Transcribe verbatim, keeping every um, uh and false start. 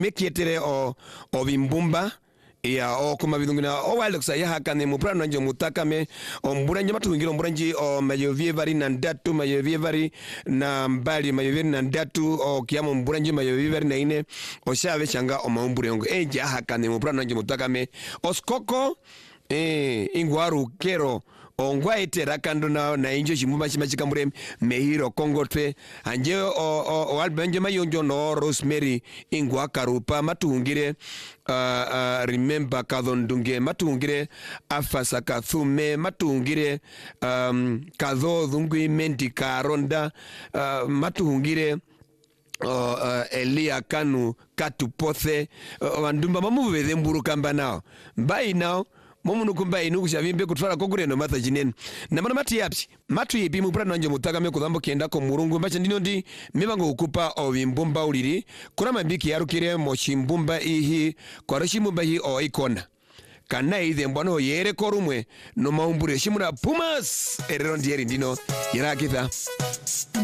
mekietere o o bimbumba ya o kuma bidungina o wale sa ya hakane mu prano nje mutakame o mburanji matungiro mburanji o mayovie vari na ndatu mayovie vari na mbali mayovie na ndatu o kiyamo mburanji mayovie vari na ine o shave changa o maumburengo enje hakane mu prano nje mutakame o skoko eh ingwaru kero ongwa etera kando na na injo chimumba chimachikamure mehiro kongotwe anje o, o, o albenje mayonjo no rosemary ingwa karupa matungire uh, uh, remember kadhondunge matungire afasa kathume matungire um, kadho dhungwi mendi karonda uh, matungire Uh, uh, Elia Kanu katupothe uh, wandumba mamu bethe mburu kamba nao mbai nao momu kumba inu kushavimbe kutwala kokure no matha jinene na mana mati yapsi matu yipi mu prano nje mutakame kudhambo kienda ko murungu mbacha ndino ndi mibango ukupa o bimbumba uliri kuna mambiki yarukire mo chimbumba ihi kwa shimbumba hi o ikona kana ithe mbwano yere korumwe no maumbure shimura pumas erero ndieri ndino yirakitha